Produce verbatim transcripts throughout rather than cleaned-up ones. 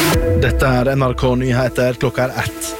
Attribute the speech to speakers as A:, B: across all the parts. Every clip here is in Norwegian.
A: Dette er N R K Nyheter, klokka er ett.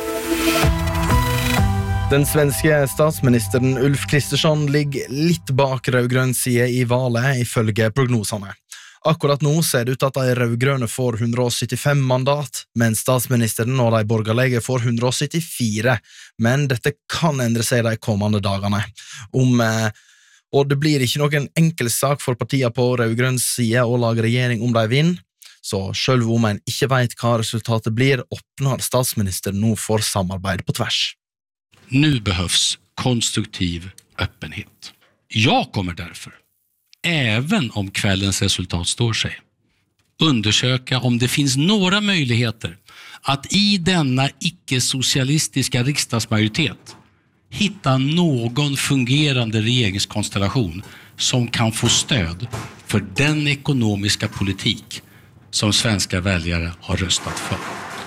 A: Den svenske statsministeren Ulf Kristersson ligger litt bak rødgrønn side i valet, ifølge prognosene. Akkurat nå ser det ut at de rødgrønne får hundre syttifem mandat, mens statsministeren og de borgerlige får hundre syttifire, men dette kan endre seg de kommende dagene. Om, eh, og det blir ikke noen enkel sak for partiene på rødgrønn side å lage regjering om de vinner, så selv om en ikke vet hva resultatet blir, åpner statsministeren nå for samarbeid på tvers.
B: Nu behövs konstruktiv öppenhet. Jag kommer därför, även om kvällens resultat står sig, undersöka om det finns några möjligheter att i denna icke-socialistiska riksdagsmajoritet hitta någon fungerande regeringskonstellation som kan få stöd för den ekonomiska politik som svenska väljare har röstat för.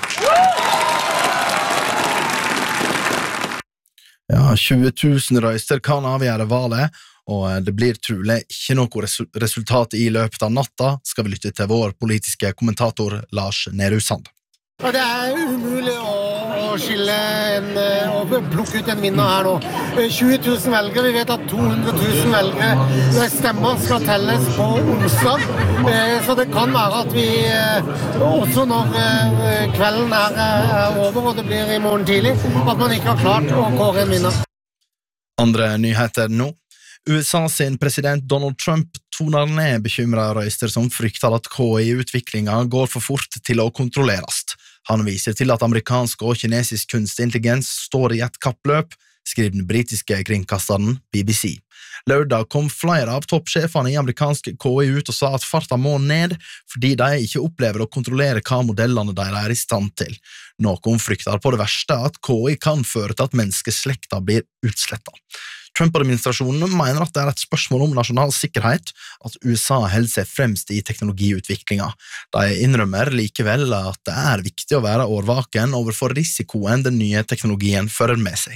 A: Ja, tjue tusen røyster kan avgjøre valet, og det blir trolig ikke noe resultat i løpet av natta, skal vi lytte til vår politiske kommentator Lars Nehru Sand.
C: Ja, det er umulig å, å skille en, og plukke ut en vinner her nå. tjue tusen velgere, vi vet at to hundre tusen velgere stemmer skal telles på onsdag, så det kan være at vi, også når kvelden er over og det blir i morgen tidlig, at man ikke har klart å kåre en vinner.
A: Andre nyheter nå. U S A sin president Donald Trump toner ned bekymrede røyster som frykter at K I-utviklingen går for fort til å kontrolleres. Han viser til at amerikansk og kinesisk kunstig intelligens står i et kappløp, skriver den britiske kringkasteren B B C. Lørdag kom flere av toppsjefene i amerikansk K I ut og sa at farta må ned, fordi de ikke opplever å kontrollere hva modellene de er i stand til. Noen frykter på det verste at K I kan føre til at menneskeslekta blir utslettet. Trump-administrasjonen mener at det er et spørsmål om nasjonal sikkerhet, at U S A holder seg fremst i teknologiutviklingen. De innrømmer likevel at det er viktig å være årvaken overfor risikoen den nye teknologien fører med seg.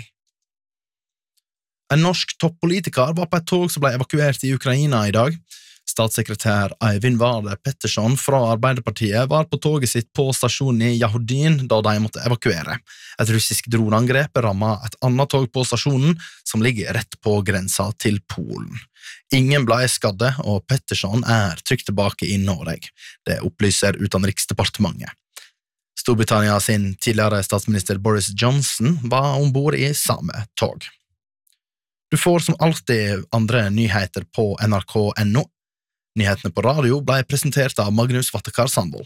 A: En norsk toppolitiker var på et tog som ble evakuert i Ukraina i dag. Statssekretær Eivind Varde Pettersson fra Arbeiderpartiet var på toget sitt på stasjonen i Yahudin da de måtte evakuere. Et russisk droneangrep rammet et annet tog på stasjonen som ligger rett på grensa til Polen. Ingen ble skadde, og Pettersson er trygt tilbake i Norge. Det opplyser Utenriksdepartementet. Storbritannia sin tidligere statsminister Boris Johnson var ombord i samme tog. Du får som alltid andre nyheter på N R K punktum no. Nyhetene på radio ble presentert av Magnus Vattekar Sandvold.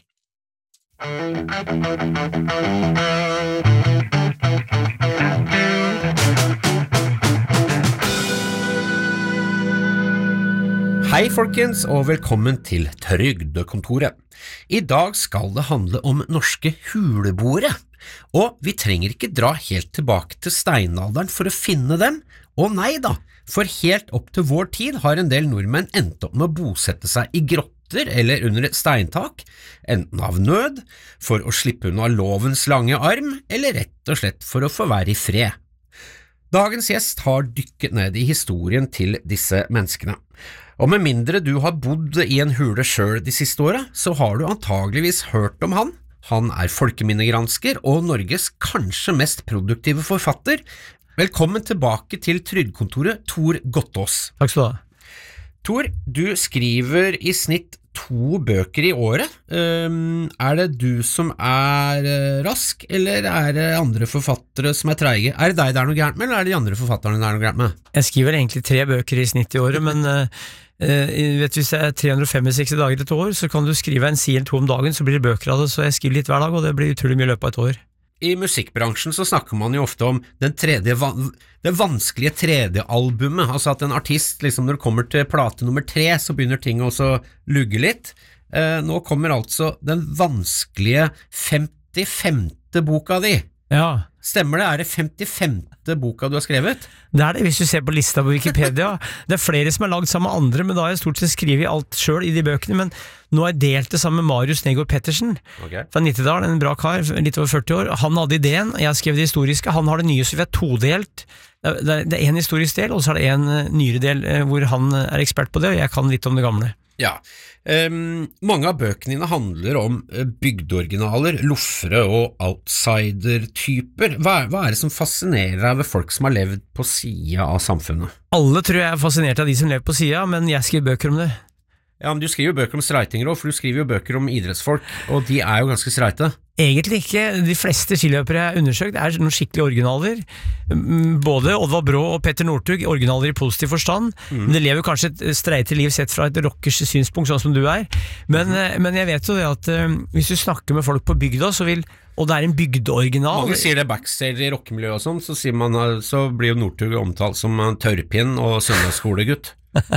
D: Hei folkens, og velkommen til Trygdekontoret. I dag skal det handle om norske huleboere, og vi trenger ikke dra helt tilbake til steinalderen for å finne dem. Og nei da, for helt opp til vår tid har en del nordmenn endt opp med å bosette seg i grotter eller under et steintak, enten av nød, for å slippe unna lovens lange arm, eller rett og slett for å få være i fred. Dagens gjest har dykket ned i historien til disse menneskene. Og med mindre du har bodd i en hule selv de siste årene, så har du antageligvis hørt om han. Han er folkeminnegransker og Norges kanskje mest produktive forfatter. Velkommen tilbake til Trygdekontoret, Tor Gottaas.
E: Takk skal du ha.
D: Tor, du skriver i snitt to bøker i året. Um, er det du som er uh, rask, eller er det andre forfattere som er treige? Er det deg det er noe gærent med, eller er det de andre forfatterne det er noe gærent med?
E: Jeg skriver egentlig tre bøker i snitt i året, men uh, uh, vet du, hvis det er tre hundre femtiseks dager i et år, så kan du skrive en si eller to om dagen, så blir det bøker av det, så jeg skriver litt hver dag, og det blir utrolig mye i løpet av et år.
D: I musikkbransjen så snakker man jo ofte om den tredje, det vanskelige tredje albumet, altså at en artist, liksom når det kommer til plate nummer tre, så begynner ting også å lugge litt. Eh, nå kommer altså den vanskelige femtifemte boka di.
E: Ja.
D: Stemmer det? Er det femtifemte boka du har skrevet?
E: Det er det, hvis du ser på lista på Wikipedia. Det er flere som er laget sammen med andre, men da har jeg stort sett skrivet alt selv i de bøkene, men nå har jeg delt det sammen med Marius Negård Pettersen,
D: okay.
E: Fra Nittedal, en bra kar, litt over førti år. Han hadde ideen, jeg skrev det historiske, han har det nye, så vi er todelt. Det er en historisk del, og så er det en nyere del hvor han er ekspert på det, og jeg kan litt om det gamle.
D: Ja, um, mange av bøkene dine handler om bygdeoriginaler, loffere og outsider-typer. Hva, hva er det som fascinerer deg ved folk som har levd på siden av samfunnet?
E: Alle tror jeg er fascinert av de som lever på siden, men jeg skriver bøker om det.
D: Ja, men du skriver jo bøker om streitinger også, for du skriver jo bøker om idrettsfolk, og de er jo ganske streite.
E: Egentlig ikke. De fleste skiløpere jeg har undersøkt er noen skikkelige originaler. Både Oddvar Brå og Petter Northug, originaler i positiv forstand. Mm. Det lever kanskje et streite liv sett fra et rockers synspunkt, sånn som du er. Men, mm. men jeg vet jo det at uh, hvis du snakker med folk på bygda, så vil, og det er en bygdeoriginal.
D: Mange sier det backstage i rockemiljøet og sånn, så, sier man, så blir jo Northug omtalt som en tørrpinn og søndagsskolegutt.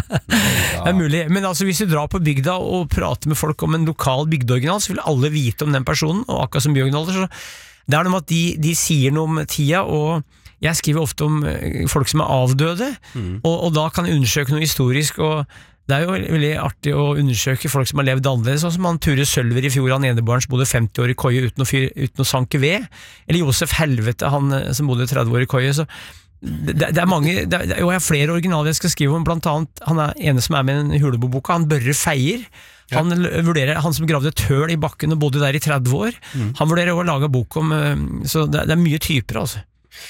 E: Det er mulig, men altså hvis du drar på bygda og prater med folk om en lokal bygdeoriginal, så vil alle vite om den personen, og akkurat som byoriginaler, så det er noe med at de, de sier noe om tida, og jeg skriver ofte om folk som er avdøde, mm. og, og da kan jeg undersøke noe historisk, og det er jo veldig artig å undersøke folk som har levd annerledes, sånn som han Ture Sølver i fjor, han eneboeren som bodde femti år i koie uten å, fyr, uten å sanke ved, eller Josef Helvete, han som bodde tretti år i koie, så Det, det er mange, det er, og jeg har flere originaler jeg skal skrive om, blant annet han er ene som er med i den Huleboboka, han Børre Feier, ja. han, vurderer, han som gravde et høl i bakken og bodde der i tretti år, mm. han vurderer å lage bok om, så det, det er mye typer altså.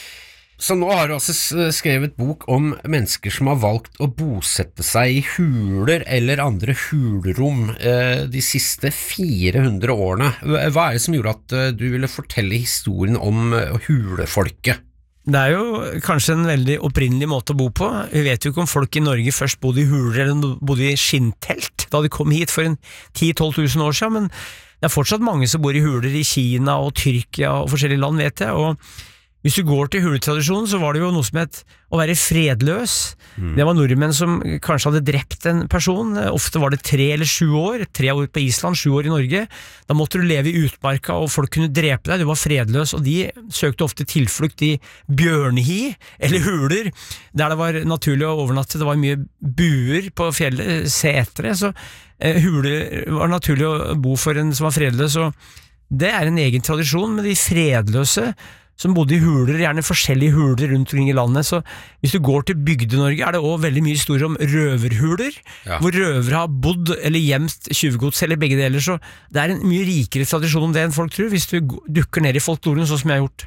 D: Så nå har du altså skrevet bok om mennesker som har valgt å bosette seg i huler eller andre hulrom eh, de siste fire hundre årene. Hva er det som gjorde at du ville fortelle historien om hulefolket?
E: Det er jo kanskje en veldig opprinnelig måte å bo på. Vi vet jo ikke om folk i Norge først bodde i huler eller bodde i skinntelt da de kom hit for en ti til tolv tusen år siden, men det er fortsatt mange som bor i huler i Kina og Tyrkia og forskjellige land, vet jeg, og hvis du går til huletradisjonen, så var det jo noe som het å være fredløs. Mm. Det var nordmenn som kanskje hadde drept en person. Ofte var det tre eller sju år. Tre år på Island, sju år i Norge. Da måtte du leve i utmarka, og folk kunne drepe deg. Du var fredløs, og de søkte ofte tilflukt i bjørnehi, eller huler, der det var naturlig å overnatte. Det var mye buer på fjellet, setre, så eh, huler var naturlig å bo for en som var fredløs, og det er en egen tradisjon med de fredløse, som bodde i huler, gjerne forskjellige huler rundt omkring i landet, så hvis du går til Bygde-Norge er det også veldig mye historier om røverhuler, ja. Hvor røvere har bodd eller gjemt tjuvgods eller begge deler, så det er en mye rikere tradisjon om det enn folk tror, hvis du dukker ned i folkloren sånn som jeg har gjort.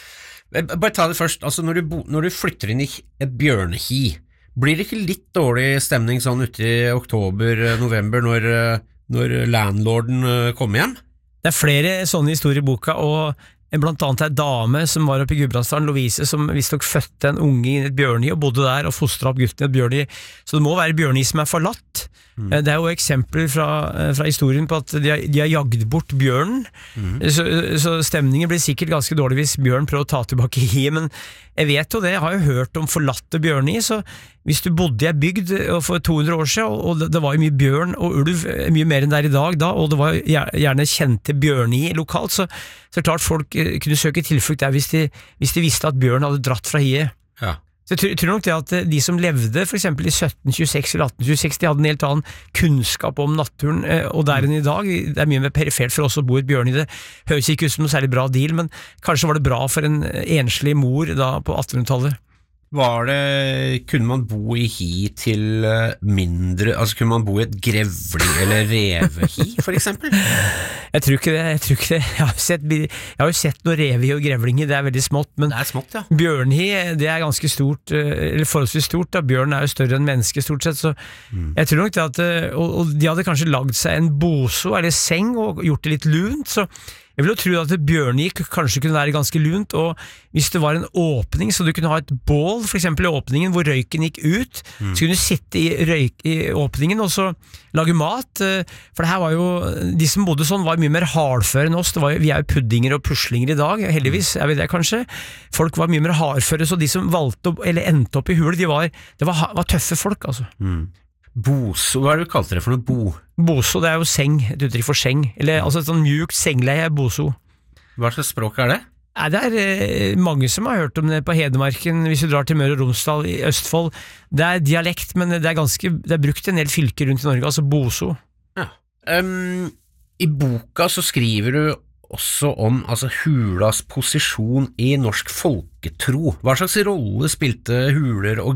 D: Bare ta det først, altså når du, bo, når du flytter inn i et bjørnehi, blir det ikke litt dårlig stemning sånn ute i oktober, november, når, når landlorden kommer hjem?
E: Det er flere sånne historier i boka, og blant annet en dame som var oppe i Gudbrandsdalen, Lovise, som visstnok fødte en unge i et bjørnehi og bodde der og fostret opp gutten i et bjørnehi. Så det må være bjørnehi som er forlatt. Mm. Det er jo eksempler fra, fra historien på at de har, de har jagd bort bjørnen, mm. så, så stemningen blir sikkert ganske dårlig hvis bjørn prøver å ta tilbake hi, men jeg vet jo det, jeg har jo hørt om forlatte bjørnehi, så hvis du bodde i en bygd for to hundre år siden, og det var jo mye bjørn og ulv, mye mer enn der i dag da, og det var gjerne kjente bjørnehi lokalt, så, så klart folk kunne søke tilflukt der hvis de, hvis de visste at bjørn hadde dratt fra hiet.
D: Ja.
E: Så jeg tror, tror nok det at de som levde for eksempel i sytten tjueseks eller atten tjueseks, de hadde en helt annen kunnskap om naturen, og der enn i dag, det er mye mer perifert for oss å bo i et bjørnehi, det høres ikke ut som noe særlig bra deal, men kanskje var det bra for en enslig mor da på attenhundretallet.
D: Var det, kunne man bo i hi til mindre, altså kunne man bo i et grevling eller revehi for eksempel?
E: Jeg tror ikke det, jeg tror ikke det. Jeg har, sett, jeg har jo sett noe revehi og grevlingi, det er veldig smått, men
D: det er smått, ja.
E: Bjørnhi, det er ganske stort, eller forholdsvis stort, da. Bjørn er jo større enn menneske stort sett, så mm. jeg tror nok det at, og, og de hadde kanskje lagd seg en boso eller seng og gjort det litt lunt, så jeg vil jo tro at bjørnehi kanskje kunne være ganske lunt, og hvis det var en åpning, så du kunne ha et bål, for eksempel i åpningen hvor røyken gikk ut, mm. så kunne du sitte i, røyk, i åpningen og så lage mat, for det her var jo, de som bodde sånn var mye mer hardføre enn oss, det var jo, vi er jo puddinger og puslinger i dag, heldigvis er vi det kanskje, folk var mye mer hardføre, så de som valgte, eller endte opp i hulet, de var, det var, var tøffe folk, altså.
D: Mm. Boso, hva er det du kalte det for noe? Bo?
E: Boso, det er jo seng, et uttrykk for seng, eller altså et sånn mjukt sengleie er boso.
D: Hva slags språk er det?
E: Nei, det er eh, mange som har hørt om det på Hedmarken, hvis du drar til Møre og Romsdal i Østfold. Det er dialekt, men det er ganske, det er brukt en del fylker rundt i Norge, altså boso.
D: Ja. Um, I boka så skriver du også om altså, hulas posisjon i norsk folketro. Hva slags rolle spilte huler og grotter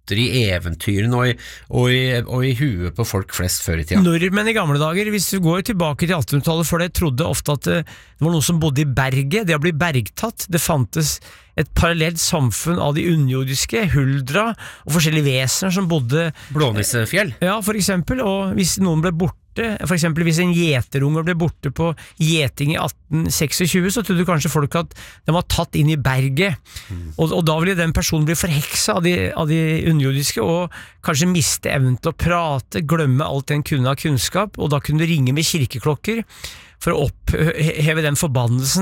D: roter i eventyrene og i, og, i, og i huet på folk flest før i tida.
E: Nordmenn i gamle dager, hvis du går tilbake til attenhundretallet før det, trodde ofte at det, det var noen som bodde i berget, det å bli bergtatt, det fantes et parallelt samfunn av de underjordiske, huldra og forskjellige vesener som bodde
D: Blånissefjell?
E: Ja, for eksempel, og hvis noen ble borte, for eksempel hvis en gjeterunge ble borte på gjeting i atten tjueseks, så trodde kanskje folk at den var tatt inn i berget, mm. og, og da ville den personen bli forheksa av de, av de underjordiske, og kanskje miste evnen til å prate, glemme alt den kunne av kunnskap, og da kunne du ringe med kirkeklokker, for å oppheve den forbannelsen,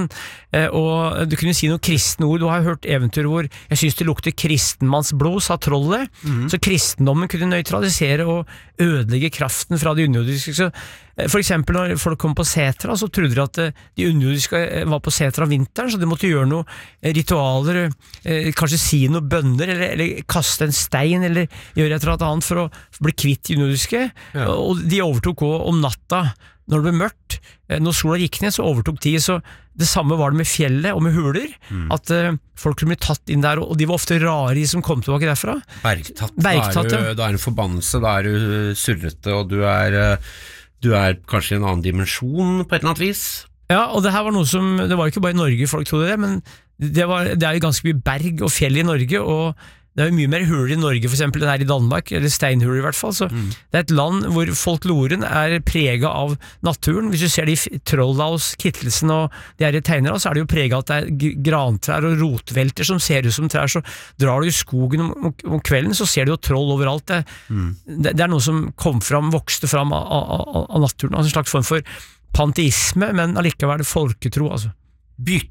E: og du kunne si noen kristne ord. Du har hørt eventyr hvor jeg synes det lukter kristenmannsblod, sa trollet, mm. så kristendommen kunne nøytralisere og ødelegge kraften fra de underjordiske. Så for eksempel når folk kom på setra, så trodde de at de underjordiske var på setra vinteren, så de måtte gjøre noe ritualer, kanskje si noe bønner, eller, eller kaste en stein, eller gjøre et eller annet for å bli kvitt de underjordiske, ja. Og de overtok også om natta, når det ble mørkt, når sola gikk ned, så overtok de, så det samme var det med fjellet og med huler, mm. at uh, folk kunne bli tatt inn der, og de var ofte rare de som kom tilbake derfra.
D: Bergtatt,
E: Bergtatt
D: da, er du, da er en forbannelse, da er du surrete, og du er, du er kanskje i en annen dimensjon på et eller annet vis.
E: Ja, og det her var noe som, det var ikke bare i Norge folk trodde det, men det, var, det er jo ganske mye berg og fjell i Norge, og det er jo mye mer huler i Norge, for eksempel enn her i Danmark, eller steinhuler i hvert fall, så mm. det er et land hvor folkloren er preget av naturen. Hvis du ser de Trollhaus, Kittelsen og de her tegnere, så er det jo preget av at det er grantrær og rotvelter som ser ut som trær, så drar du i skogen om, om kvelden, så ser du jo troll overalt. Det, mm. det, det er noe som kom fram, vokste fram av, av, av naturen, altså en slags form for panteisme, men allikevel er det folketro, altså.
D: Bytt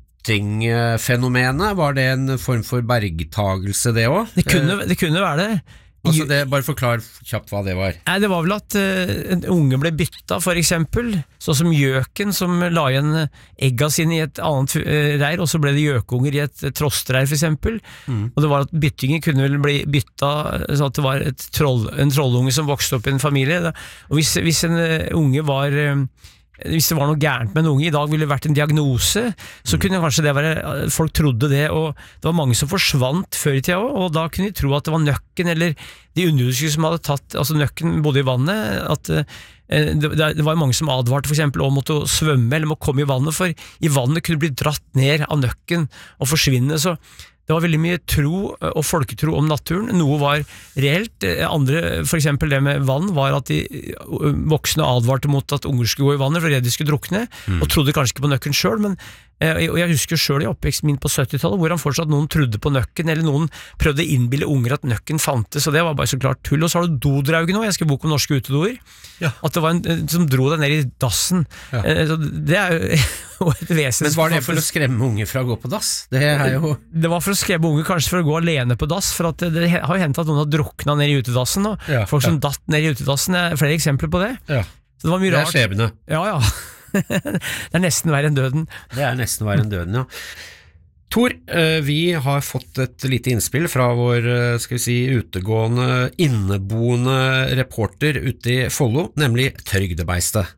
D: Fenomenet, var det en form for bergtagelse det også?
E: Det kunne, det kunne være det.
D: Altså det, bare forklar kjapt hva det var.
E: Nei, det var vel at uh, en unge ble bytta, for eksempel, sånn som gjøken som la igjen egga sine i et annet uh, reir, og så ble det gjøkunger i et trostreir, for eksempel, mm. og det var at byttingen kunne vel bli bytta, sånn at det var et troll, en trollunge som vokste opp i en familie, da. Og hvis, hvis en uh, unge var... Uh, hvis det var noe gærent med en unge, i dag ville det vært en diagnose, så kunne kanskje det være, folk trodde det, og det var mange som forsvant før i tida også, og da kunne de tro at det var nøkken, eller de underjordiske som hadde tatt, altså nøkken bodde i vannet, at eh, det, det var mange som advarte for eksempel om å svømme, eller må komme i vannet, for i vannet kunne bli dratt ned av nøkken og forsvinne, så det var veldig mye tro og folketro om naturen. Noe var reelt. Andre, for eksempel det med vann, var at de voksne advarte mot at unger skulle gå i vannet, for de skulle drukne, mm. og trodde kanskje ikke på nøkken selv, men og jeg husker selv i oppveksten min på syttitallet, hvor han fortsatt noen trodde på nøkken, eller noen prøvde å innbille unger at nøkken fantes, og det var bare så klart tull. Og så har du dodraugen også, jeg skrev bok om norske utedoer, ja. At det var en som dro deg ned i dassen. Ja. Det er jo et vesen.
D: Men var det for å skremme unger fra å gå på dass? Det er jo...
E: Det var for å skremme unger, kanskje for å gå alene på dass, for at det, det har jo hentet at noen har druknet ned i utedassen, og ja, folk som ja. datt ned i utedassen, det er flere eksempler på det.
D: Ja.
E: Så det var mye
D: det er
E: rart.
D: skjebne.
E: Ja, ja. Det er nesten verre enn døden.
D: Det er nesten verre enn døden, ja. Tor, vi har fått et lite innspill fra vår, skal vi si, utegående, inneboende reporter ute i Follo, nemlig Trygdebeistet.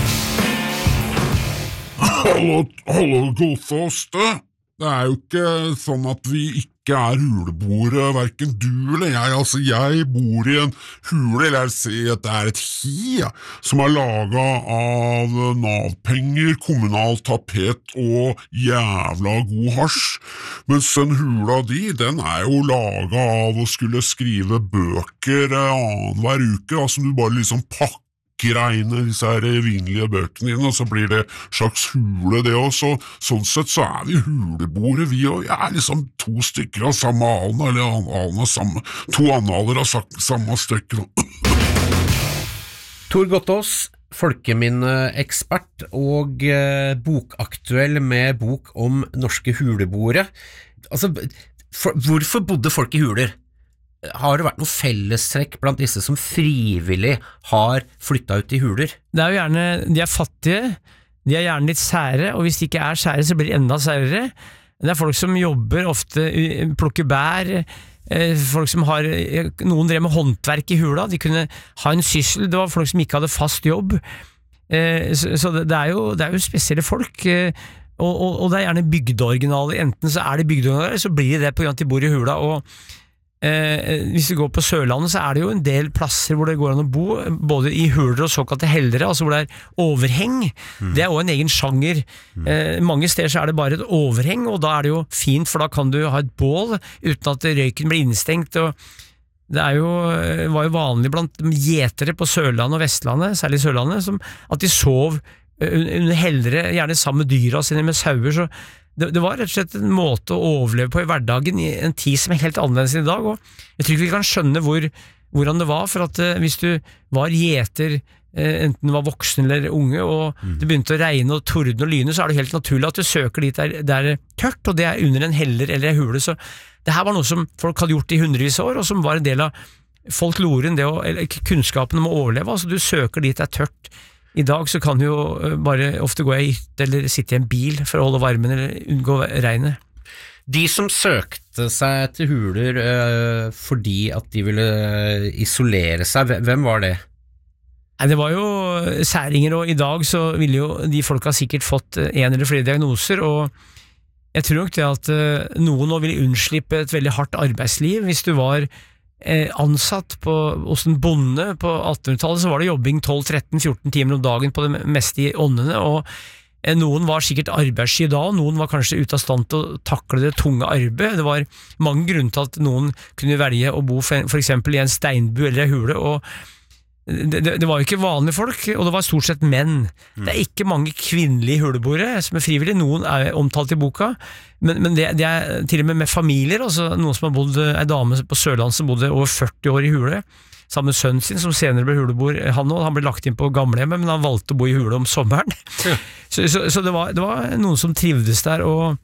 F: Hallo, hallo, Gothås, det. Det er jo ikke sånn at vi ikke er huleboere, hverken du eller jeg. Altså, jeg bor i en hule, eller jeg ser at det er et hi, ja, som er laget av Nav-penger, kommunalt tapet og jævla god hasj. Mens den hula di, den er jo laget av å skulle skrive bøker annen hver uke, altså du bare liksom pakker regne disse her vinlige bøkene dine, og så blir det slags hule det også. Sånn sett så er vi huleboere, vi, og jeg er liksom to stykker av samme alen, eller alen av samme, to analer av samme stykker.
D: Tor Gottaas, folkeminneekspert og eh, bokaktuell med bok om norske huleboere. Altså, for, hvorfor bodde folk i huler? Har det vært noe fellestrekk blant disse som frivillig har flyttet ut i huler?
E: Det er jo gjerne, de er fattige, de er gjerne litt sære, og hvis de ikke er sære så blir de enda særere. Det er folk som jobber, ofte plukker bær, folk som har, noen drev med håndverk i hula, de kunne ha en syssel, det var folk som ikke hadde fast jobb, så det er jo, det er jo spesielle folk, og, og, og det er gjerne bygdeoriginaler, enten så er det bygdeoriginaler, så blir det det på grunn av at de bor i hula, og Eh, hvis vi går på Sørlandet, så er det jo en del plasser hvor det går an å bo, både i huler og såkalte hellere, altså hvor det er overheng. Mm. Det er også en egen sjanger. Mm. Eh, mange steder så er det bare et overheng, og da er det jo fint, for da kan du ha et bål uten at røyken blir innstengt. Og det er jo, var jo vanlig blant gjetere på Sørlandet og Vestlandet, særlig Sørlandet, som at de sov under hellere, gjerne sammen med dyra sine, med sauer. Så det, det var rett og slett en måte å overleve på i hverdagen i en tid som er helt annerledes enn i dag. Og jeg tror ikke vi kan skjønne hvor, hvordan det var, for at eh, hvis du var gjeter, eh, enten du var voksen eller unge, og mm. det begynte å regne og tordne og lyne, så er det helt naturlig at du søker dit der det er tørt, og det er under en heller eller en hule. Så det her var noe som folk hadde gjort i hundrevis av år, og som var en del av folkloren, det å, eller kunnskapen om å overleve. Altså du søker dit det er tørt. I dag så kan du jo bare ofte gå i hytte eller sitte i en bil for å holde varmen eller unngå regnet.
D: De som søkte seg til huler øh, fordi at de ville isolere seg, hvem var det?
E: Nei, det var jo særinger, og i dag så ville jo de folka sikkert fått en eller flere diagnoser, og jeg tror nok det at uh, noen nå ville unnslippe et veldig hardt arbeidsliv. Hvis du var eh, ansatt på, hos en bonde på attenhundretallet, så var det jobbing tolv, tretten, fjorten timer om dagen på det meste i åndene, og eh, noen var sikkert arbeidssky da, og noen var kanskje ute av stand til å takle det tunge arbeidet. Det var mange grunner til at noen kunne velge å bo for, for eksempel i en steinbu eller en hule, og Det, det, det var jo ikke vanlige folk, og det var stort sett menn. Mm. Det er ikke mange kvinnelige huleboere som er frivillige, noen er omtalt i boka, men, men det, det er til og med med familier, altså noen som har bodd, en dame på Sørlandet som bodde over førti år i hule, sammen med sønnen sin, som senere ble huleboer, han også, han ble lagt inn på gamlehjemmet, men han valgte å bo i hule om sommeren. Ja. så så, så det, var, det var noen som trivdes der, og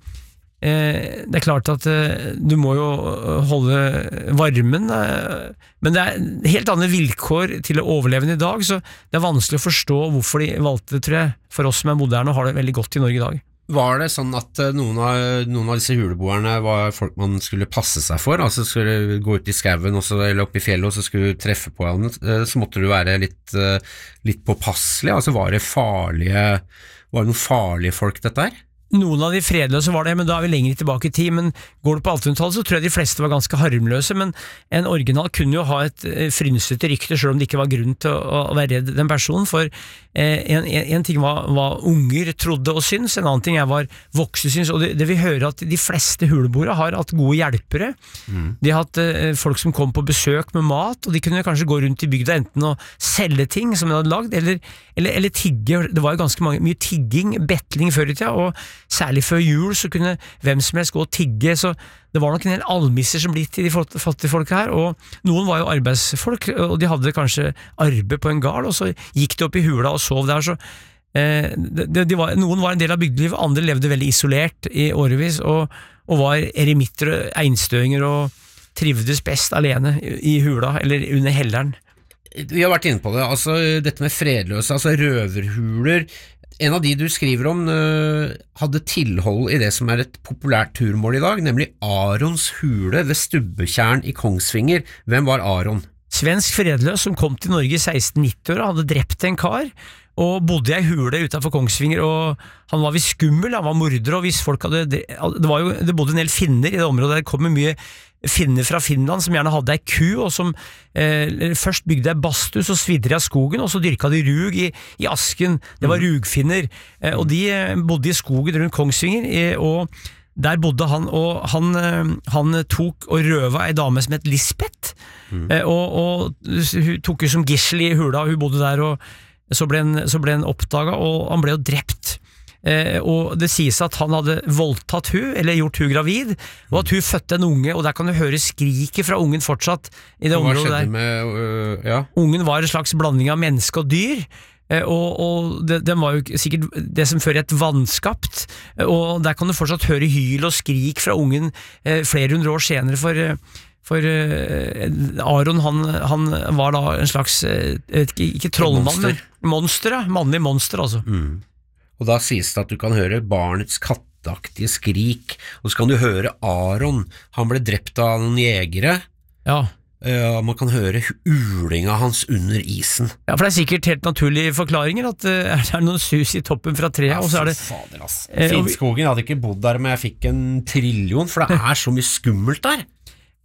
E: Eh, det er klart at eh, du må jo holde varmen, eh, men det er helt andre vilkår til å overleve i dag, så det er vanskelig å forstå hvorfor de valgte det, tror jeg, for oss som er moderne og har det veldig godt i Norge i dag.
D: Var det sånn at noen av, noen av disse huleboerne var folk man skulle passe seg for, altså skulle gå ut i skauen også, eller opp i fjellet, og så skulle du treffe på ham, så måtte du være litt, litt påpasselig, altså var det farlige, var det noen farlige folk dette her?
E: Noen av de fredløse var det, men da er vi lenger tilbake i tid, men går det på attenhundretallet så tror jeg de fleste var ganske harmløse, men en original kunne jo ha et frynsete rykte, selv om det ikke var grunn til å, å være redd den personen, for eh, en, en ting var hva unger trodde og syns, en annen ting er hva voksne syns, og det, det vi hører at de fleste huleboere har hatt gode hjelpere, mm. de har hatt eh, folk som kom på besøk med mat, og de kunne kanskje gå rundt i bygda enten og selge ting som de hadde lagd, eller, eller, eller tigge, det var jo ganske mange, mye tigging, bettling før i tida, og særlig før jul så kunne hvem som helst gå og tigge, så det var nok en del almisser som blitt i de fattige folka her, og noen var jo arbeidsfolk, og de hadde kanskje arbeid på en gard, og så gikk de opp i hula og sov der, så eh, de, de var, noen var en del av bygdelivet, andre levde veldig isolert i årevis, og, og var eremitter og einstøinger, og trivdes best alene i hula, eller under helleren.
D: Vi har vært inne på det, altså dette med fredløse, altså røverhuler. En av de du skriver om uh, hadde tilhold i det som er et populært turmål i dag, nemlig Arons hule ved Stubbetjern i Kongsvinger. Hvem var Aron?
E: Svensk fredløs som kom til Norge i seksten nitti år og hadde drept en kar, og bodde i ei hule utenfor Kongsvinger, og han var visst skummel, han var morder, og hvis folk hadde, det, var jo, det bodde en del finner i det området, der kom mye finner fra Finland som gjerne hadde ei ku, og som eh, først bygde ei bastus og svidde av skogen, og så dyrka de rug i, i asken, det var rugfinner, eh, og de eh, bodde i skogen rundt Kongsvinger, eh, og der bodde han, og han, eh, han tok og røva ei dame som het Lisbeth, mm. eh, og, og hun tok jo som gissel i hula, hun bodde der, og så ble han, så ble han oppdaget, og han ble jo drept. Eh, og det sies at han hadde voldtatt hun, eller gjort hun gravid, og at hun fødte en unge, og der kan du høre skriket fra ungen fortsatt i det området der.
D: Med, uh, ja.
E: Ungen var en slags blanding av menneske og dyr, eh, og, og det, den var jo sikkert det som før et vannskapt, og der kan du fortsatt høre hyl og skrik fra ungen eh, flere hundre år senere, for For uh, Aron, han, han var da en slags, uh, ikke trollmann, monster, monster ja, mannlig monster altså.
D: Mm. Og da sies det at du kan høre barnets katteaktige skrik, og så kan du høre Aron, han ble drept av noen jegere.
E: Ja.
D: Uh, man kan høre ulinga hans under isen.
E: Ja, for det er sikkert helt naturlige forklaringer, at uh, det er noen sus i toppen fra treet, ja, og så er det...
D: Fader, ass. Uh, Finnskogen hadde ikke bodd der, men jeg fikk en trillion, for det er så mye skummelt der.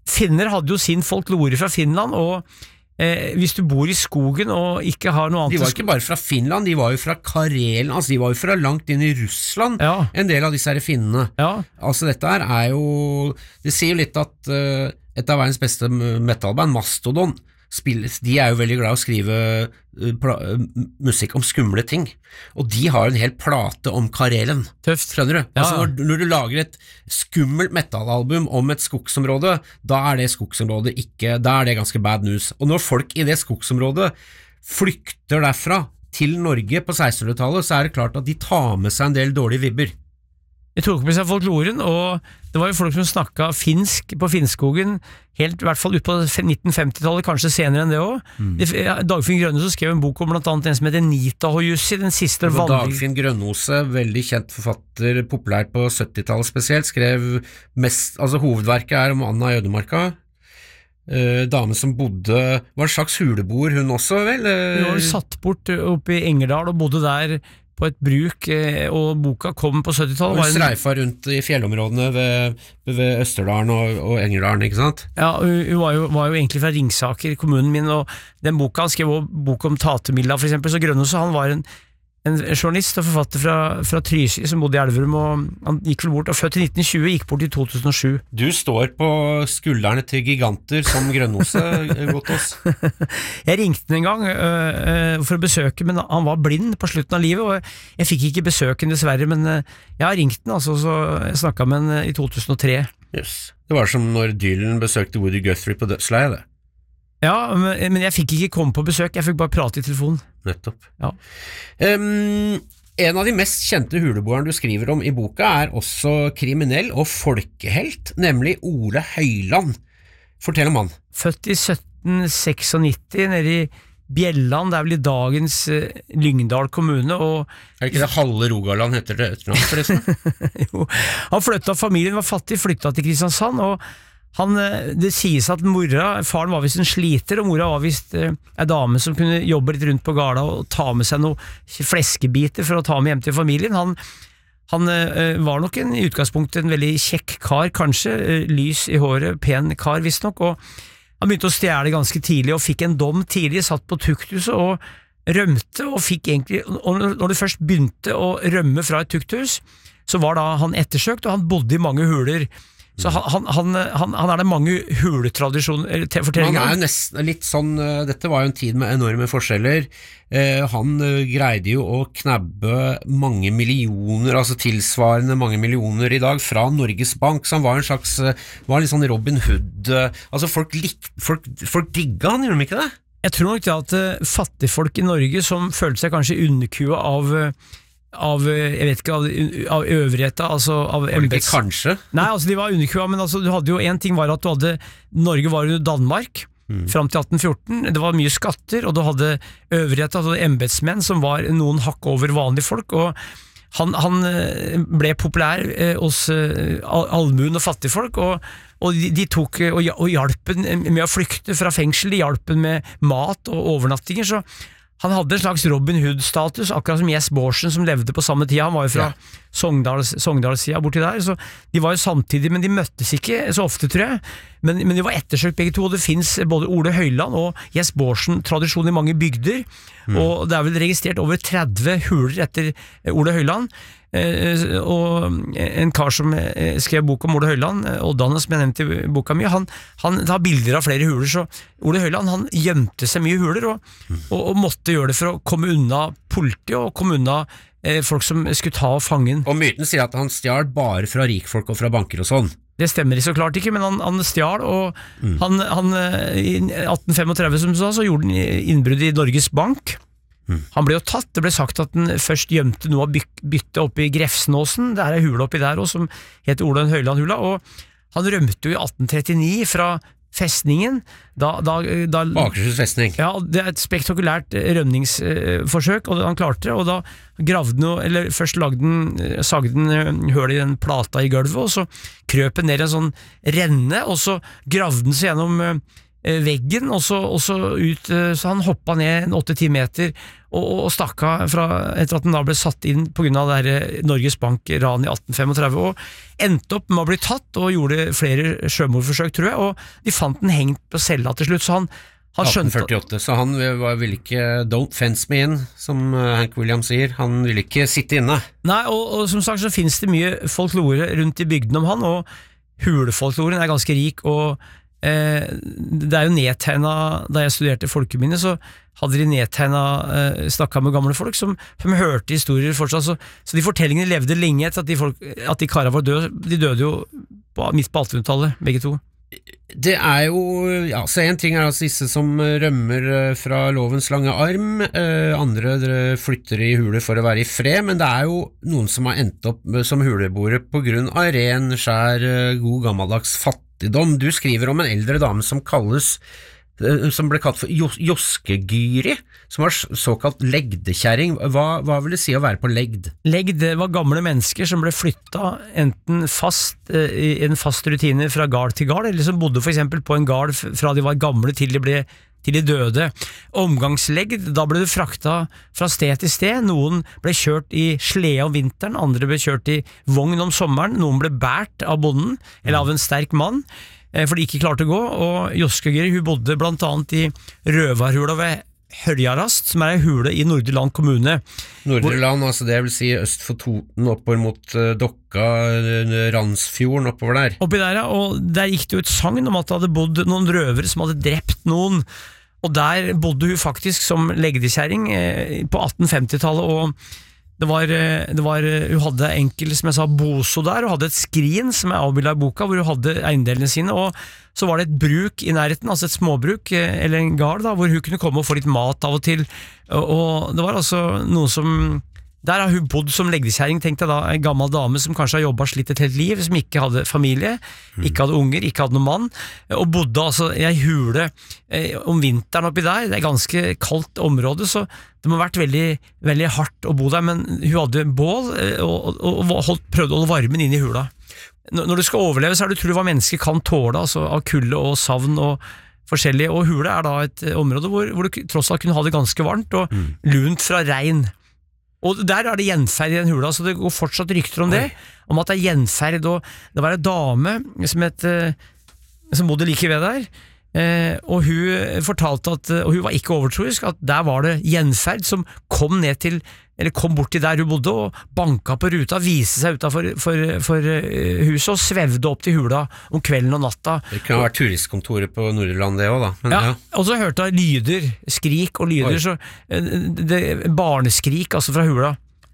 E: finner hadde jo sin folklore fra Finland, og eh, hvis du bor i skogen og ikke har noe annet...
D: De var ikke bare fra Finland, de var jo fra Karelen, altså de var jo fra langt inn i Russland,
E: ja.
D: En del av disse her finnene.
E: Ja.
D: Altså dette her er jo, det sier jo litt at uh, et av verdens beste metalband, Mastodon, spilles, de er jo veldig glad i å skrive uh, pla, uh, musikk om skumle ting, og de har en hel plate om Karelen.
E: Tøft.
D: Skjønner du?
E: Ja.
D: Altså når, når du lager et skummelt metalalbum om et skogsområde, da er det skogsområdet ikke, da er det ganske bad news. Og når folk i det skogsområdet flykter derfra til Norge på sekstenhundretallet, så er det klart at de tar med seg en del dårlige vibber.
E: De tok med seg folkloren, og det var jo folk som snakket finsk på Finnskogen, helt i hvert fall ut på nitten femti-tallet, kanskje senere enn det også. Mm. Dagfinn Grønnose skrev en bok om blant annet en som heter Nitahojussi, den siste vandring...
D: Dagfinn Grønnose, veldig kjent forfatter, populær på syttitallet spesielt, skrev mest, altså hovedverket er om Anna i Ødemarka, uh, dame som bodde, var en slags huleboer hun også, vel?
E: Hun var satt bort oppe i Engerdal og bodde der på et bruk, og boka kom på syttitallet.
D: Hun streifa rundt i fjellområdene ved, ved Østerdalen og, og Engerdalen, ikke sant?
E: Ja, hun var jo, var jo egentlig fra Ringsaker, kommunen min, og den boka, han skrev også bok om Tatemilla for eksempel, så Grønnose, han var en, en journalist og forfatter fra, fra Trysil som bodde i Elverum, og han gikk vel bort, og født i nitten tjue, gikk bort i to tusen og sju.
D: Du står på skuldrene til giganter som Grønnose, Gotos.
E: Jeg ringte den en gang øh, øh, for å besøke, men han var blind på slutten av livet, og jeg fikk ikke besøken dessverre, men øh, jeg har ringt den, altså, så jeg snakket med den i to tusen og tre.
D: Yes. Det var som når Dylan besøkte Woody Guthrie på dødsleiet, det.
E: Ja, men jeg fikk ikke komme på besøk, jeg fikk bare prate i telefonen.
D: Nettopp.
E: Ja.
D: Um, en av de mest kjente huleboerne du skriver om i boka er også kriminell og folkehelt, nemlig Ole Høiland. Fortell om han.
E: Født i sytten nittioseks, nede i Bjelland, det er vel i dagens uh, Lyngdal kommune, og...
D: Er det ikke det halve Rogaland heter det etter navn, forresten?
E: Jo, han flyttet, familien var fattig, flyttet til Kristiansand, og han, det sies at mora, faren var vist en sliter, og mora var vist eh, en dame som kunne jobbe litt rundt på gala og ta med seg noen fleskebiter for å ta med hjem til familien. Han, han eh, var nok en, i utgangspunktet en veldig kjekk kar, kanskje, eh, lys i håret, pen kar visstnok, og han begynte å stjele ganske tidlig og fikk en dom tidlig, satt på tukthuset og rømte, og fikk egentlig, og når det først begynte å rømme fra et tukthus, så var da han ettersøkt, og han bodde i mange huler. Så han, han, han, han er det mange huletradisjoner
D: Han er jo nesten litt sånn, dette var jo en tid med enorme forskjeller. eh, han greide jo å knabbe mange millioner, altså tilsvarende mange millioner i dag fra Norges Bank, så han var en slags, var litt sånn Robin Hood, altså folk, lik, folk, folk digga han, gjør de ikke det?
E: Jeg tror nok det at uh, fattigfolk i Norge som følte seg kanskje underkua av uh, av, jeg vet ikke, av, av øvrigheta, altså av embets...
D: Kanskje?
E: Nei, altså de var underkua, men altså du hadde jo, en ting var at du hadde, Norge var under Danmark, mm. fram til atten fjorten, det var mye skatter, og du hadde øvrigheta, du hadde embetsmenn som var noen hakk over vanlige folk, og han, han ble populær eh, hos eh, allmuen og fattigfolk, og, og de, de tok og, og hjalp med å flykte fra fengsel, de hjalp med mat og overnattinger, så han hadde en slags Robin Hood-status, akkurat som Jess Borsen som levde på samme tida. Han var jo fra ja. Sogndals, Sogndalssida borti der, så de var jo samtidig, men de møttes ikke så ofte, tror jeg. Men, men de var ettersøkt begge to, og det finnes både Ole Høiland og Jess Borsen-tradisjon i mange bygder, mm. og det er vel registrert over tretti huler etter Ole Høiland. Eh, og en kar som eh, skrev bok om Ole Høiland, Oddanes, som jeg nevnte i boka mi, han, han tar bilder av flere huler, så Ole Høiland han gjemte seg mye huler og, og, og måtte gjøre det for å komme unna politiet og komme unna eh, folk som skulle ta fangen.
D: Og myten sier at han stjal bare fra rikfolk og fra banker og sånn.
E: Det stemmer så klart ikke, men han, han stjal, og mm. han, han, i atten femogtredve som du sa, så gjorde han innbrudd i Norges Bank. Mm. Han ble jo tatt, det ble sagt at han først gjemte noe av byttet oppe i Grefsenåsen, det er en hule oppi der også, som heter Ole Høiland-hula, og han rømte jo i atten trettini fra festningen, da, da, da
D: Akershus festning.
E: Ja, det er et spektakulært rømningsforsøk, og han klarte det, og da gravde han, eller først lagde han, sagde han høl i den plata i gulvet, og så krøp han ned en sånn renne, og så gravde han seg gjennom veggen, og så, og så ut, så han hoppet ned en åtte-ti meter, og, og stakk av fra, etter at den da ble satt inn på grunn av det der Norges Bank-ran i atten femtitre, og endte opp med å bli tatt, og gjorde flere sjømordforsøk, tror jeg, og de fant den hengt på cella til slutt, så han, han skjønte...
D: atten førtiåtte, så han ville ikke don't fence me in, som Hank Williams sier, han ville ikke sitte inne.
E: Nei, og, og som sagt så finnes det mye folklore rundt i bygden om han, og hulefolkloren er ganske rik, og eh, det er jo nedtegnet, da jeg studerte folkeminne, så hadde de nedtegnet, eh, snakket med gamle folk som, som hørte historier fortsatt, så, så de fortellingene levde lenge etter at de, folk, at de karene var døde, de døde jo på, midt på attenhundretallet, begge to.
D: Det er jo, ja, så en ting er altså disse som rømmer fra lovens lange arm, eh, andre flytter i hule for å være i fred, men det er jo noen som har endt opp som huleboere på grunn av ren, skjær, god gammeldags fattigdom. Du skriver om en eldre dame som kalles som ble kalt for jos Joskegyri, som var såkalt legdekjæring. Hva, hva vil det si å være på legd?
E: Legd var gamle mennesker som ble flyttet enten fast, eh, i en fast rutine fra gard til gard, eller som bodde for eksempel på en gard fra de var gamle til de ble til de døde. Omgangslegd, da ble du frakta fra sted til sted. Noen ble kjørt i slede om vinteren, andre ble kjørt i vogn om sommeren, noen ble bært av bonden, eller av en sterk mann, for de ikke klarte å gå, og Joskegyri, hun bodde blant annet i Røvarhula ved Hørjarast, som er en hule i Nordre Land kommune.
D: Nordre Land, altså det vil si øst for Toten, oppover mot uh, Dokka, Randsfjorden, oppover der.
E: Oppi der, ja, og der gikk det jo et sagn om at det hadde bodd noen røvere som hadde drept noen, og der bodde hun faktisk som legdekjæring eh, på atten femtitallet, og Det var, det var, hun hadde enkel, som jeg sa, boso der, og hadde et skrin som er avbildet i boka, hvor hun hadde eiendelene sine, og så var det et bruk i nærheten, altså et småbruk, eller en gard da, hvor hun kunne komme og få litt mat av og til, og det var altså noe som, der har hun bodd som legdekjæring, tenkte jeg da, en gammel dame som kanskje har jobbet slitt et helt liv, som ikke hadde familie, ikke hadde unger, ikke hadde noen mann, og bodde altså i en hule eh, om vinteren oppi der. Det er ganske kaldt område, så det må ha vært veldig, veldig hardt å bo der, men hun hadde bål eh, og, og, og holdt, prøvde å holde varmen inn i hula. Når du skal overleve, så er det utrolig hva mennesker kan tåle, altså av kulde og savn og forskjellige, og hule er da et område hvor, hvor du tross alt kunne ha det ganske varmt og mm. lunt fra regn. Og der er det gjenferd i den hula, så det går fortsatt rykter om det, om at det er gjenferd, og det var en dame som, het, som bodde like ved der, og hun fortalte at, og hun var ikke overtroisk, at der var det gjenferd som kom ned til, eller kom bort til der hun bodde, og banka på ruta, viste seg utenfor for, for huset, og svevde opp til hula om kvelden og natta. Det
D: kan ha vært turistkontoret på Nordland det også da. Men,
E: ja,
D: ja.
E: Og så hørte jeg lyder, skrik og lyder, Oi. så det, barneskrik altså fra hula.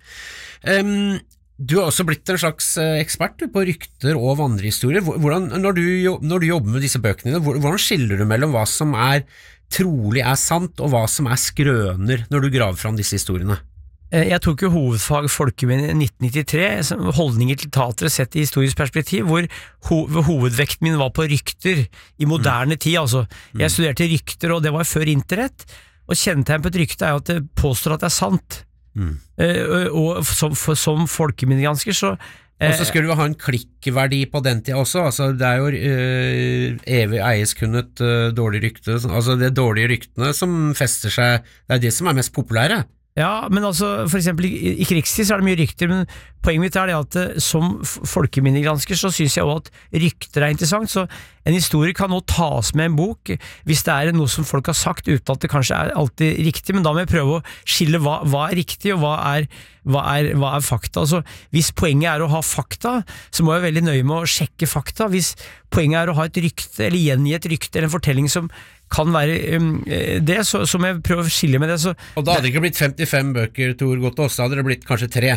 D: Um, du har også blitt en slags ekspert på rykter og vandrehistorier. Hvordan, når, du, når du jobber med disse bøkene, hvordan skiller du mellom hva som er trolig er sant, og hva som er skrøner når du graver fram disse historiene?
E: Jeg tok jo hovedfag folkeminne i nitten nittitre, holdninger til teatret sett i historisk perspektiv, hvor ho hovedvekten min var på rykter i moderne mm. tid, altså. Jeg mm. studerte rykter, og det var før internett, og kjennetegn på et rykte er jo at det påstår at det er sant. Mm. Uh, og som, for, som folkeminnegransker, så
D: uh, og så skulle du ha en klikkverdi på den tida også, altså det er jo uh, evig eies kun et uh, dårlig rykte, altså det dårlige ryktene som fester seg, det er det som er mest populære.
E: Ja, men altså, for eksempel i, i krigstid så er det mye rykter, men poenget mitt er det at uh, som folkeminnegransker så synes jeg også at rykter er interessant, så en historie kan nå tas med en bok hvis det er noe som folk har sagt uten at det kanskje er alltid riktig, men da må jeg prøve å skille hva, hva er riktig og hva er, hva, er, hva er fakta. Altså, hvis poenget er å ha fakta, så må jeg være veldig nøye med å sjekke fakta. Hvis poenget er å ha et rykte, eller gjengi et rykte, eller en fortelling som kan være um, det, så, så må jeg prøve å skille med det. Så,
D: og da hadde det ikke blitt femtifem bøker, Tor Gottaas, da hadde det blitt kanskje tre.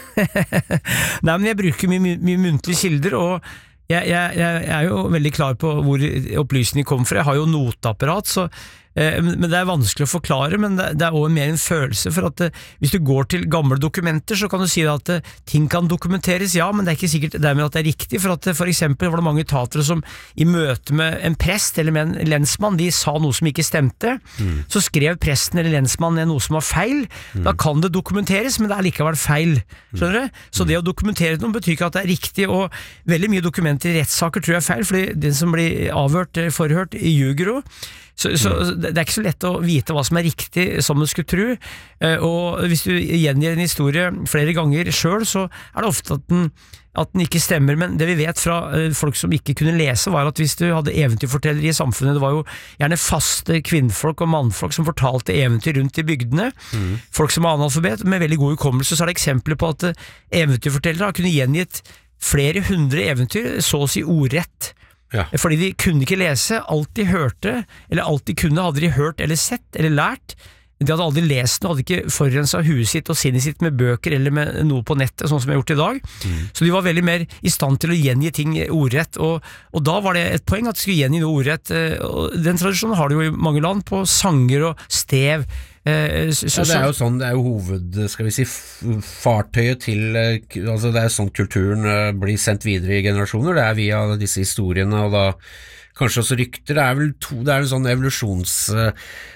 E: Nei, men jeg bruker mye, mye, mye muntlige kilder, og jeg, jeg, jeg er jo veldig klar på hvor opplysninger kommer fra. Jeg har jo noteapparat, så Men det er vanskelig å forklare, men det er også mer en følelse for at hvis du går til gamle dokumenter, så kan du si at ting kan dokumenteres, ja, men det er ikke sikkert dermed at det er riktig, for at for eksempel var det mange tatere som i møte med en prest eller med en lensmann, de sa noe som ikke stemte, mm. så skrev presten eller lensmannen noe som var feil, mm. da kan det dokumenteres, men det er likevel feil, skjønner du? Så det å dokumentere noe betyr ikke at det er riktig, og veldig mye dokumenter i rettssaker tror jeg er feil, fordi den som blir avhørt, forhørt, ljuger jo. Så, så det er ikke så lett å vite hva som er riktig som du skulle tro, og hvis du gjengir en historie flere ganger selv, så er det ofte at den, at den ikke stemmer, men det vi vet fra folk som ikke kunne lese var at hvis du hadde eventyrfortellere i samfunnet, det var jo gjerne faste kvinnfolk og mannfolk som fortalte eventyr rundt i bygdene, mm. folk som var analfabet med veldig god hukommelse, så er det eksempler på at eventyrfortellere kunne gjengitt flere hundre eventyr, så å si ordrett. Ja. Fordi de kunne ikke lese, alt de hørte, eller alt de kunne hadde de hørt eller sett, eller lært. De hadde aldri lest noe, hadde ikke forurenset huet sitt og sinnet sitt med bøker eller med noe på nettet, sånn som jeg har gjort i dag. Mm. Så de var veldig mer i stand til å gjengi ting ordrett, og, og da var det et poeng at de skulle gjengi noe ordrett. Og den tradisjonen har de jo i mange land på sanger og stev. Eh, så,
D: ja, det er jo sånn, det er jo hoved, skal vi si, fartøyet til, altså det er sånn kulturen blir sendt videre i generasjoner, det er via disse historiene, og da kanskje også rykter, det er vel to, det er en sånn evolusjonsteori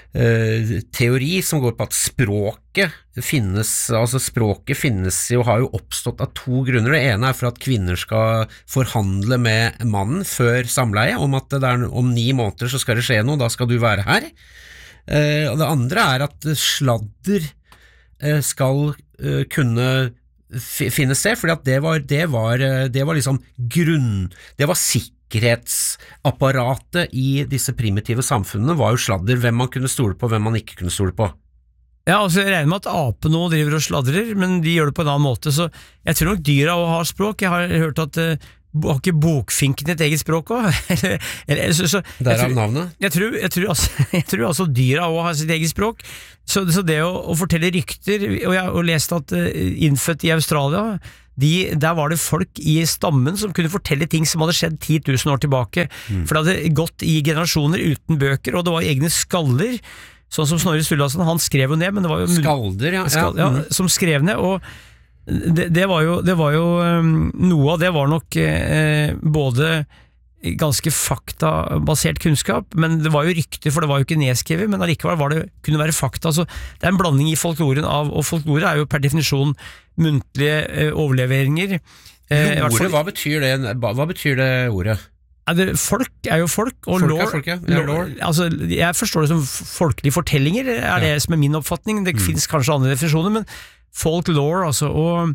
D: uh, som går på at språket finnes, altså språket finnes jo, har jo oppstått av to grunner. Det ene er for at kvinner skal forhandle med mannen før samleie, om at det er, om ni måneder så skal det skje noe, da skal du være her. Uh, og det andre er at sladder uh, skal uh, kunne finne sted, fordi at det var, det var, det var liksom grunn, det var sikkerhetsapparatet i disse primitive samfunnene var jo sladder, hvem man kunne stole på, hvem man ikke kunne stole på.
E: Ja, altså jeg regner med at ape nå driver og sladrer, men de gjør det på en annen måte, så jeg tror nok dyra også har språk. Jeg har hørt at uh, har ikke bokfinken et eget språk også?
D: Derav navnet?
E: Jeg tror, jeg, tror altså, jeg tror altså dyra også har sitt eget språk, så, så det å, å fortelle rykter, og jeg har lest at uh, innfødt i Australia, de, der var det folk i stammen som kunne fortelle ting som hadde skjedd ti tusen år tilbake, mm. for det hadde gått i generasjoner uten bøker, og det var egne skaller, sånn som Snorre Sturlason, han skrev jo ned, men det var jo
D: Skalder, ja,
E: skal, ja,
D: mm.
E: som skrev ned, og Det, det var jo, det var jo um, noe av det var nok eh, både ganske faktabasert kunnskap, men det var jo rykter, for det var jo ikke nedskrevet, men allikevel var det, kunne være fakta, så det er en blanding i folkloren av, og folklore er jo per definisjon muntlige eh, overleveringer.
D: Eh, Lore, hva betyr det, hva betyr det ordet?
E: Ja, det, folk er jo folk, og
D: folk
E: lore,
D: er folk, ja. Ja, lore.
E: Altså, jeg forstår det som folkelige fortellinger, er ja. Det som er min oppfatning, det mm. finnes kanskje andre definisjoner, men folklore, altså, og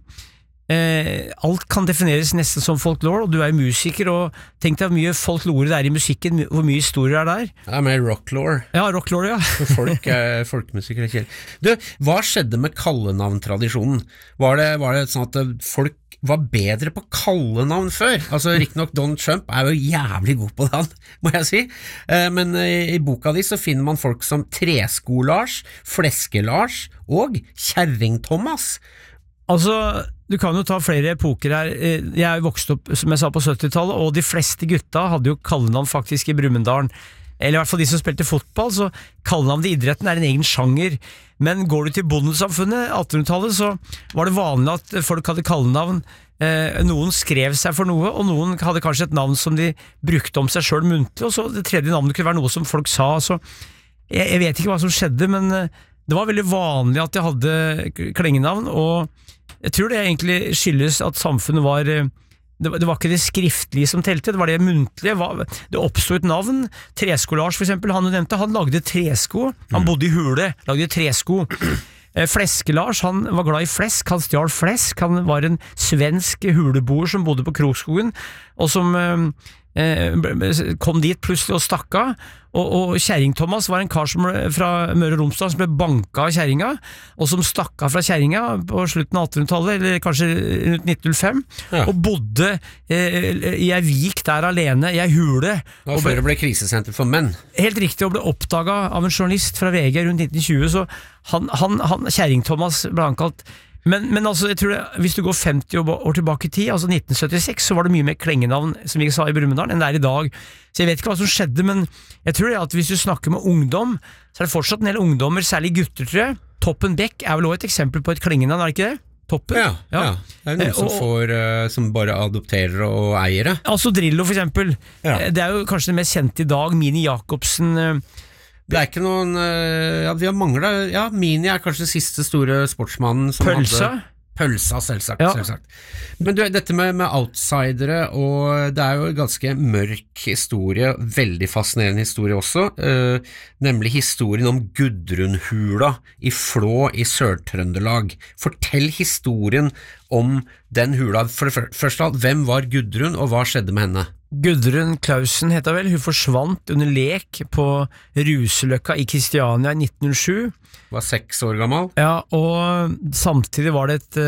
E: eh, alt kan defineres nesten som folklore, og du er musiker, og tenk deg hvor mye folklore det er i musikken, hvor mye historier er der.
D: Ja, men rocklore.
E: Ja, rocklore, ja.
D: Folk er folkemusikere kjell. Du, hva skjedde med kallenavntradisjonen? Var det, var det sånn at folk var bedre på kallenavn før? Altså, riktignok Donald Trump er jo jævlig god på det, må jeg si. Men i boka di så finner man folk som Tresko-Lars, Fleske-Lars og Kjerring-Thomas.
E: Altså, du kan jo ta flere epoker her. Jeg er jo vokst opp, som jeg sa, på syttitallet, og de fleste gutta hadde jo kallenavn faktisk i Brumunddal. Eller i hvert fall de som spilte fotball, så kallenavnet i idretten er en egen sjanger. Men går du til bondesamfunnet, attenhundretallet, så var det vanlig at folk hadde kallenavn. Eh, noen skrev seg for noe, og noen hadde kanskje et navn som de brukte om seg selv muntlig, og så det tredje navnet kunne være noe som folk sa. Så jeg, jeg vet ikke hva som skjedde, men det var veldig vanlig at de hadde klengenavn, og jeg tror det egentlig skyldes at samfunnet var... Det var, det var ikke det skriftlige som telte, det var det muntlige. Det oppstod et navn. Tresko-Lars for eksempel, han du nevnte, han lagde tresko. Han bodde i hule, lagde tresko. Fleske-Lars, han var glad i flesk, han stjal flesk. Han var en svensk huleboer som bodde på Krokskogen, og som eh, kom dit plutselig og stakk av. Og, og Kjerring-Thomas var en kar som ble, fra Møre og Romsdal som ble banka av kjerringa, og som stakk av fra kjerringa på slutten av attenhundretallet, eller kanskje rundt nitten null fem, ja. Og bodde eh, i ei vik der alene, i ei hule.
D: Og før det ble krisesenter for menn.
E: Helt riktig, og ble oppdaget av en journalist fra V G rundt nitten tjue, så han, han, han Kjerring-Thomas ble han kalt Men, men altså, jeg tror det, hvis du går femti år tilbake i tid, altså nitten syttiseks, så var det mye mer klengenavn, som vi sa i Brumunddal, enn det er i dag. Så jeg vet ikke hva som skjedde, men jeg tror det at hvis du snakker med ungdom, så er det fortsatt en del ungdommer, særlig gutter, tror jeg. Toppen Beck er vel også et eksempel på et klengenavn, er det ikke det? Toppen?
D: Ja, ja. ja. Det er noen som, får, uh, som bare adopterer og eier det. Altså
E: Drillo for eksempel.
D: Ja.
E: Det er jo kanskje det mest kjente i dag, Mini Jacobsen. Uh,
D: det er ikke noen uh, ja, vi har manglet, ja, Mini er kanskje den siste store sportsmannen som
E: Pølsa?
D: Hadde Pølsa, selvsagt,
E: ja.
D: selvsagt. Men du, dette med, med outsidere, og det er jo en ganske mørk historie, veldig fascinerende historie også, uh, nemlig historien om Gudrunhula i Flå i Sør-Trøndelag. Fortell historien om den hula. For det første, hvem var Gudrun, og hva skjedde med henne?
E: Gudrun Klausen heter vel, hun forsvant under lek på Ruseløkka i Kristiania i nitten null sju.
D: Var seks år gammel.
E: Ja, og samtidig var det et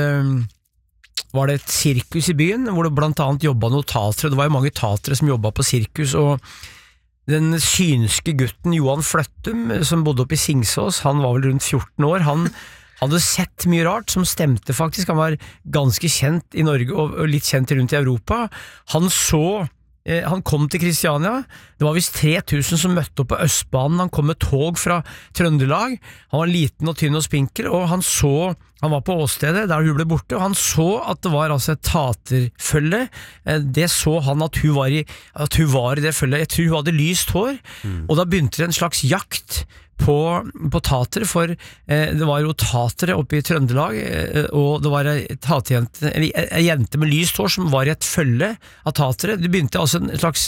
E: var det et sirkus i byen, hvor det blant annet jobbet noen tatere. Det var jo mange tatere som jobbet på sirkus, og den synske gutten Johan Fløttum, som bodde oppe i Singsås, han var vel rundt fjorten år, han hadde sett mye rart som stemte faktisk. Han var ganske kjent i Norge og litt kjent rundt i Europa. Han så Han kom til Kristiania. Det var visst tre tusen som møtte opp på Østbanen. Han kom med tog fra Trøndelag. Han var liten og tynn og spinkel, og han så han var på åstedet der hun ble borte, og han så at det var altså et taterfølge. Det så han at hun var i, at hun var i det følget. Jeg tror hun hadde lyst hår, mm. og da begynte det en slags jakt på, på tatere, for eh, det var jo tatere oppe i Trøndelag, eh, og det var en tatejente, eller en jente med lyst hår som var i et følge av tatere. Det begynte altså en slags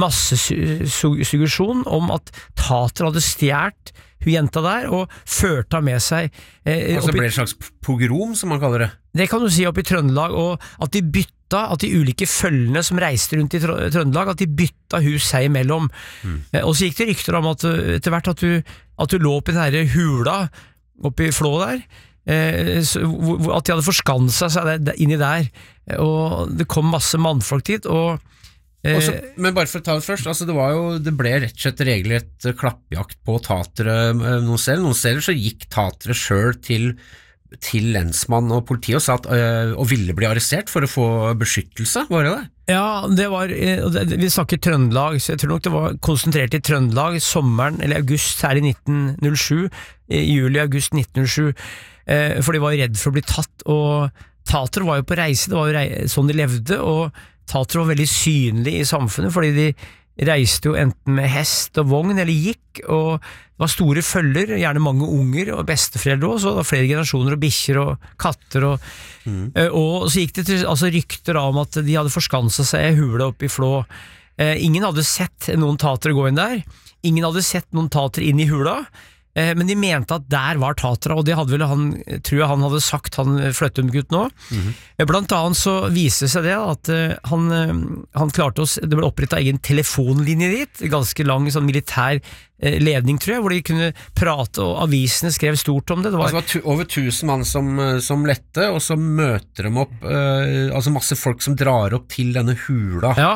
E: massesuggesjon om at tatere hadde stjert hun jenta der, og førte med seg eh,
D: altså ble det en slags pogrom, som man kaller det?
E: Det kan du si oppe i Trøndelag, og at de bytta, at de ulike følgene som reiste rundt i Trøndelag, at de bytta hus seg imellom. Mm. Eh, og så gikk det rykter om at etter hvert at du, at du lå oppi den her hula oppi Flå der, eh, så, at de hadde forskanset seg inni der, og det kom masse mannfolk dit, og
D: Også, men bare for å ta det først, altså det, var jo, det ble rett og slett regelrett klappjakt på tatere noen steder. Noen steder så gikk tatere selv til, til lensmann og politi og, satt, øh, og ville bli arrestert for å få beskyttelse, var det det?
E: Ja, det var, vi snakker Trøndelag, så jeg tror nok det var konsentrert i Trøndelag sommeren, eller august her i nitten null sju, i juli-august nitten null sju, for de var redd for å bli tatt, og tatere var jo på reise, det var jo rei- sånn de levde, og tatere var veldig synlige i samfunnet, fordi de reiste jo enten med hest og vogn eller gikk, og det var store følger, gjerne mange unger og besteforeldre også, så det var flere generasjoner og bikkjer og katter og, mm. og så gikk det til, altså rykter om at de hadde forskanset seg i hule oppe i Flå. Eh, ingen hadde sett noen tatere gå inn der, ingen hadde sett noen tatere inn i hula, eh, men de mente at der var tatera, og det hadde vel han, tror jeg han hadde sagt, han Fløttum-gutten også. Mm-hmm. Blant annet så viste seg det at uh, han, uh, han klarte å, det ble opprettet egen telefonlinje dit, ganske lang sånn militær uh, ledning, tror jeg, hvor de kunne prate, og avisene skrev stort om det. Det var,
D: altså, det var tu- over tusen mann som, som lette, og så møter de opp, uh, altså masse folk som drar opp til denne hula.
E: Ja.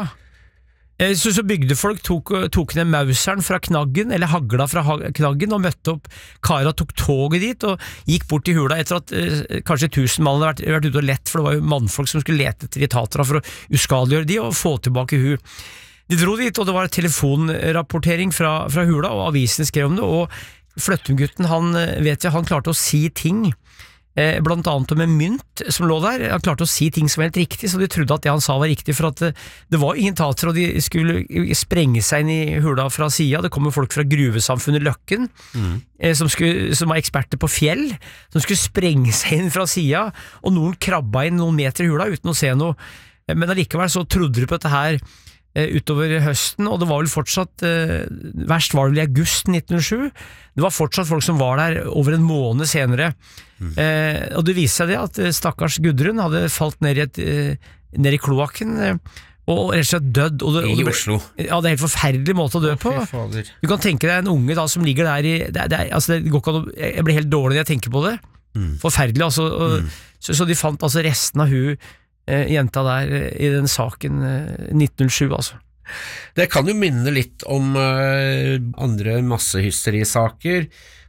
E: Så, så bygdefolk tok, tok ned mauseren fra knaggen, eller hagla fra knaggen, og møtte opp Kara, tok toget dit og gikk bort til hula etter at eh, kanskje tusen mann hadde vært, vært ute og lett, for det var jo mannfolk som skulle lete etter de tatera for å uskadeliggjøre de og få tilbake hun. De dro dit, og det var telefonrapportering fra, fra hula, og avisene skrev om det, og Fløttum-gutten, han vet jeg, han klarte å si ting, Eh, blant annet om en mynt som lå der. Han klarte å si ting som var helt riktig, så de trodde at det han sa var riktig, for at det, det var ingen tater, og de skulle sprenge seg inn i hula fra sida. Det kom jo folk fra gruvesamfunnet Løkken, mm. eh, som, skulle, som var eksperter på fjell, som skulle sprenge seg inn fra sida, og noen krabba inn noen meter i hula uten å se noe, eh, men allikevel så trodde de på dette her eh, utover høsten, og det var vel fortsatt eh, verst var det vel i august nitten null sju. Det var fortsatt folk som var der over en måned senere. Mm. Eh, og det viste seg det at stakkars Gudrun hadde falt ned i, et, eh, ned i kloakken eh, og rett og slett dødd. Og det,
D: I
E: og det,
D: Oslo.
E: Ja, det er helt forferdelig måte å dø på. Du kan tenke deg en unge da som ligger der i det, det, altså det går ikke an å, jeg blir helt dårlig når jeg tenker på det. Mm. Forferdelig, altså. Og, mm. så, så de fant altså resten av hun eh, jenta der eh, i den saken eh, nitten null sju, altså.
D: Det kan jo minne litt om uh, andre massehysterisaker.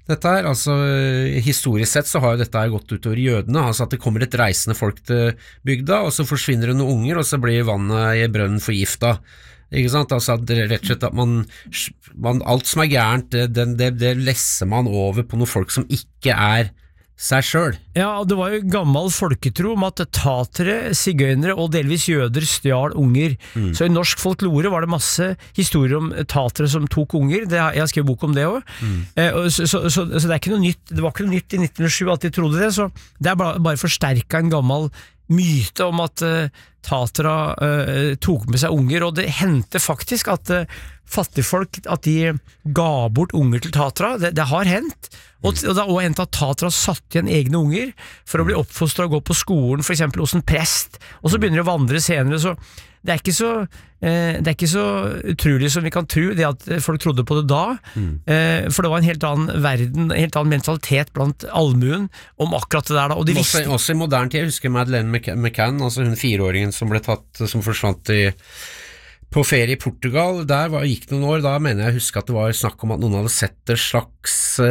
D: dette her, altså historisk sett så har jo dette her gått utover jødene, altså at det kommer et reisende folk til bygda, og så forsvinner det noen unger, og så blir vannet i brønnen forgifta. Ikke sant? Altså at rett og slett at man, man alt som er gærent, det, det, det lesser man over på noen folk som ikke er seg selv.
E: Ja, det var jo gammel folketro om at tatere, sigøynere og delvis jøder stjal unger. Mm. Så i norsk folklore var det masse historier om tatere som tok unger. Det, jeg har skrevet bok om det også. Mm. Eh, så, så, så, så det er ikke noe nytt. Det var ikke noe nytt i nitten null sju at de trodde det, så det er bare, bare forsterket en gammel myte om at uh, tatera uh, tok med seg unger, og det hendte faktisk at uh, fattigfolk at de ga bort unger til tatera. Det, det har hendt, og, og det har også hendt at tatera satt igjen egne unger for å bli oppfostret og gå på skolen, for eksempel hos en prest, og så begynner de å vandre senere, så det er ikke så, eh, det er ikke så utrolig som vi kan tro, det at folk trodde på det da, mm. eh, for det var en helt annen verden, en helt annen mentalitet blant allmuen om akkurat det der da, og de visste...
D: Også, også i moderne tid, jeg husker Madeleine McCann, altså hun fireåringen som ble tatt, som forsvant i på ferie i Portugal, der var, gikk noen år, da mener jeg husker at det var snakk om at noen hadde sett et slags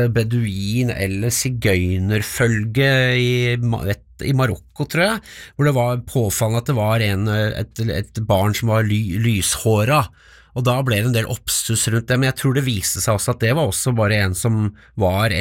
D: beduin eller sigøynerfølge i, et, i Marokko, tror jeg, hvor det var påfallende at det var en, et, et barn som var ly, lyshåra, og da ble det en del oppstuss rundt det, men jeg tror det viste seg også at det var også bare en som var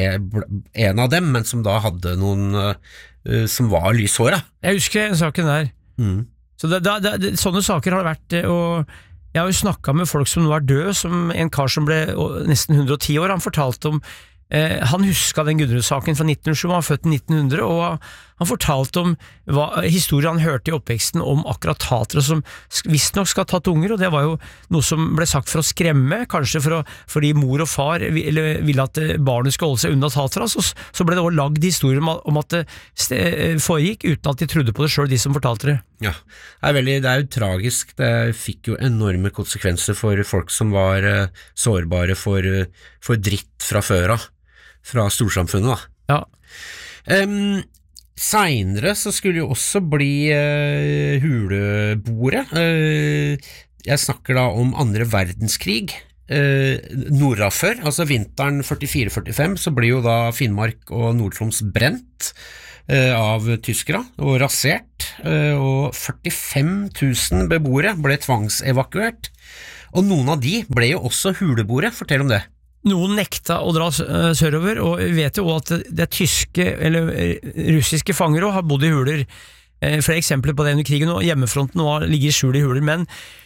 D: en av dem, men som da hadde noen uh, som var lyshåra.
E: Jeg husker en saken der. Mm. Så det, det, det, sånne saker har det vært, og jeg har jo snakket med folk som nå er død, som en kar som ble nesten hundre og ti år, han fortalte om, eh, han husket den Gudrun-saken fra nitten null sju, han var født i nitten hundre, og han fortalte om hva, historien han hørte i oppveksten om akkurat tatere som visst nok skal ha tatt unger, og det var jo noe som ble sagt for å skremme, kanskje for å, fordi mor og far ville, ville at barnet skulle holde seg unna tatere, så, så ble det også lagd historier om, om at det foregikk uten at de trodde på det selv, de som fortalte det.
D: Ja, det er, veldig, det er jo tragisk, det fikk jo enorme konsekvenser for folk som var uh, sårbare for, uh, for dritt fra før av, fra storsamfunnet da.
E: Ja.
D: Um, Senere så skulle jo også bli uh, huleboere. Uh, jeg snakker da om andre verdenskrig. Uh, Nordafor, altså vinteren førtifire førtifem, så blir jo da Finnmark og Nord-Troms brent uh, av tyskere og rasert, uh, og førtifem tusen beboere ble tvangsevakuert. Og noen av de ble jo også huleboere, fortell om det.
E: Noen nekta å dra sørover, og vi vet jo også at det er tyske eller russiske fanger også har bodd i huler. Flere eksempler på det under krigen, og hjemmefronten nå ligger i skjul i huler, men